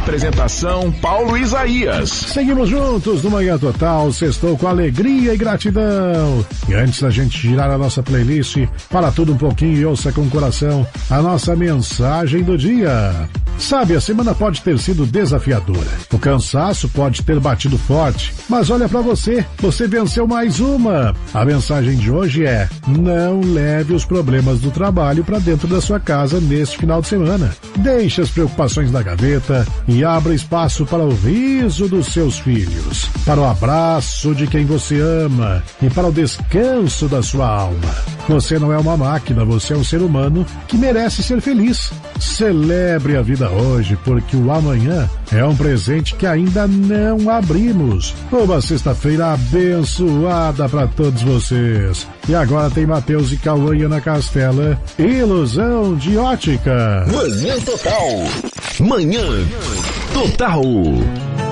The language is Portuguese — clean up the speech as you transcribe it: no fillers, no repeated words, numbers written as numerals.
Apresentação Paulo Isaías. Seguimos juntos no Manhã Total, sextou com alegria e gratidão. E antes da gente girar a nossa playlist, para tudo um pouquinho e ouça com o coração a nossa mensagem do dia. Sabe, a semana pode ter sido desafiadora. O cansaço pode ter batido forte, mas olha pra você venceu mais uma. A mensagem de hoje é: não leve os problemas do trabalho pra dentro da sua casa neste final de semana. Deixe as preocupações na gaveta e abra espaço para o riso dos seus filhos, para o abraço de quem você ama e para o descanso da sua alma. Você não é uma máquina, você é um ser humano que merece ser feliz. Celebre a vida hoje, porque o amanhã é um presente que ainda não abrimos. Uma sexta-feira abençoada para todos vocês. E agora tem Matheus e Cauã e Ana Castela, Ilusão de Ótica. Manhã Total. Manhã Total.